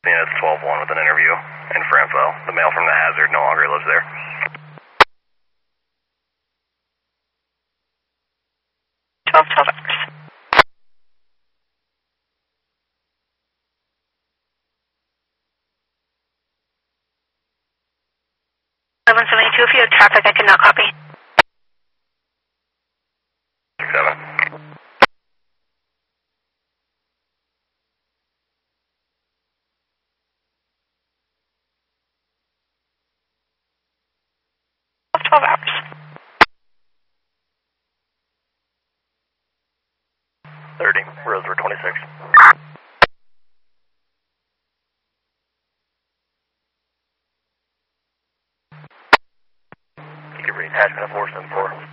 Units 12-1 with an interview. And for info, the male from the hazard no longer lives there. 12 hours. 1172, if you have traffic, I cannot copy. 7. Of 12 hours. 30, Rosewood 26. You can read attachment of 474.